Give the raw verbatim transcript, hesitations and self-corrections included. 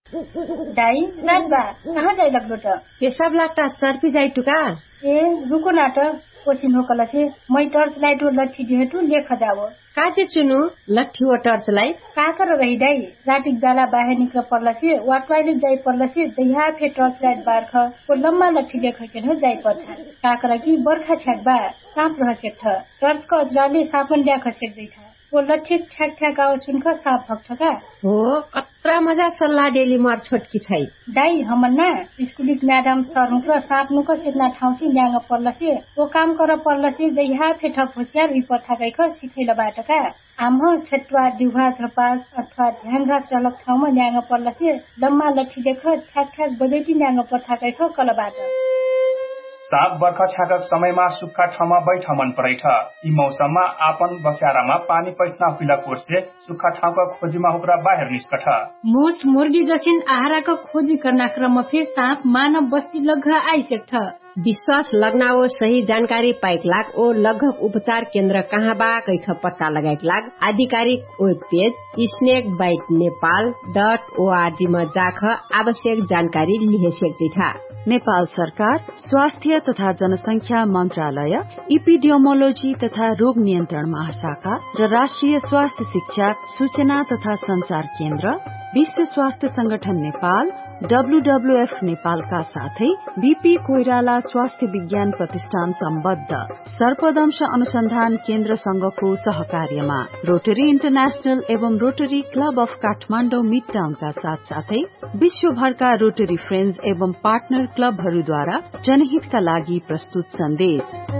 दाई नाचबा कहाँ जाई लाग्दो त पेशाब लाग्दा चर्पी जाई टुका ए रुको नाट कोसिन होकला छे मै टर्च लाइट और लट्ठी दिहेटु लेख जाव काचे चुनु लट्ठी व टर्च लाइट का कर रही दाई रातिक बेला बाहे निक्ल पर्ला छे वा टॉयलेट जाई पर्ला छे दहिया फे टर्च लाइट बारख को लम्बा लट्ठी लेख के न जाई पर्था का कर की बर्खा छ्याक बा साप रह छेक थ टर्च को अजराले सापन ल्या खसेक दै था वो लट्ठी ठ्याक ठ्याक आवाज सुनख साप भक्छ का हो कत्रा मजा सल्लाह डेली मार छोटकी छै दाई हमन्ना स्कुलिक म्याडम सर मुक्र साप नुक सेतना ठाउँसी ल्याङ पर्ला छे ओ काम कर पर्ला छे दहिया फे ठप होसियार रि पथा गइख सिखैला बाटका आम छटवा दिउहा झपास अथवा ध्यानघास चलक ठाउँमा ल्याङ पर्ला छे लम्मा लट्ठी देख ठ्याक ठ्याक बजेटी ल्याङ पथा गइख कलबाट साप बर्खा छ्याकक समयमा सुक्खा ठाउँमा बैठ मन परेछ यी मौसममा आपन बस्यारामा पानी पैठना हुइला कोर्से सुक्खा ठाउँका खोजीमा हुक्रा बाहिर निस्कठ मुस मुर्गी जसिन आहाराको खोजी गर्न क्रम फे साप मानव बस्ती लग्घ आइसेक्छ विश्वास लगना ओ सही जानकारी पाइक लाग ओ लघक उपचार केन्द्र कहाँ बा कैख पत्ता लगाइक लाग आधिकारिक web page snake bite Nepal dot ORG मा जाख आवश्यक जानकारी लिहे सक्दै था नेपाल सरकार स्वास्थ्य तथा जनसंख्या मन्त्रालय इपिडियोमोलोजी तथा रोग नियन्त्रण महाशाखा र राष्ट्रिय स्वास्थ्य शिक्षा सूचना तथा संचार केन्द्र विश्व स्वास्थ्य संगठन नेपाल डब्ल्यूडब्ल्यूएफ नेपालका साथै बीपी कोइराला स्वास्थ्य विज्ञान प्रतिष्ठान सम्बद्ध सर्पदंश अनुसन्धान केन्द्र संघको सहकार्यमा रोटरी इन्टरनेशनल एवं rotary club of Kathmandu mid टाउनका साथ साथै विश्वभरका रोटरी फ्रेन्ड्स एवं पार्टनर क्लबहरूद्वारा जनहितका लागि प्रस्तुत सन्देश।